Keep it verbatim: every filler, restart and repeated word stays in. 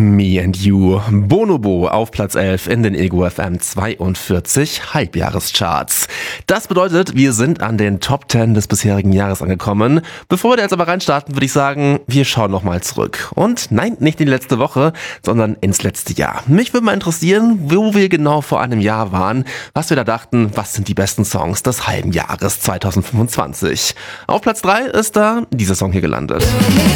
Me and You. Bonobo auf Platz elf in den Ego F M zweiundvierzig Halbjahrescharts. Das bedeutet, wir sind an den Top zehn des bisherigen Jahres angekommen. Bevor wir da jetzt aber reinstarten, würde ich sagen, wir schauen nochmal zurück. Und nein, nicht in die letzte Woche, sondern ins letzte Jahr. Mich würde mal interessieren, wo wir genau vor einem Jahr waren, was wir da dachten, was sind die besten Songs des halben Jahres zweitausendfünfundzwanzig. Auf Platz drei ist da dieser Song hier gelandet.